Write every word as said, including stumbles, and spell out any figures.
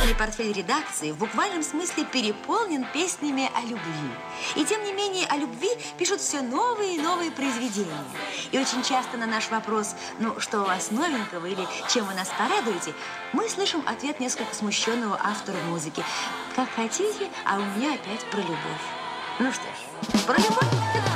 Музыкальный портфель редакции в буквальном смысле переполнен песнями о любви. И тем не менее о любви пишут все новые и новые произведения. И очень часто на наш вопрос, ну, что у вас новенького или чем вы нас порадуете, мы слышим ответ несколько смущенного автора музыки. Как хотите, а у меня опять про любовь. Ну что ж, про любовь.